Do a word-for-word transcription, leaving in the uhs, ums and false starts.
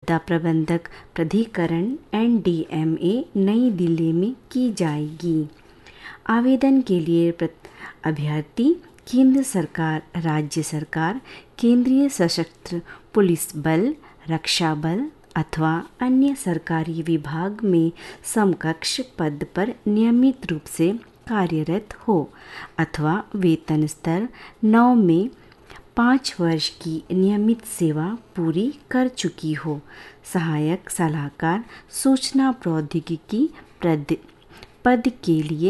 आपदा प्रबंधक प्राधिकरण एन डी एम ए नई दिल्ली में की जाएगी। आवेदन के लिए अभ्यर्थी केंद्र सरकार, राज्य सरकार, केंद्रीय सशस्त्र पुलिस बल, रक्षा बल अथवा अन्य सरकारी विभाग में समकक्ष पद पर नियमित रूप से कार्यरत हो अथवा वेतन स्तर नौ में पाँच वर्ष की नियमित सेवा पूरी कर चुकी हो। सहायक सलाहकार सूचना प्रौद्योगिकी पद के लिए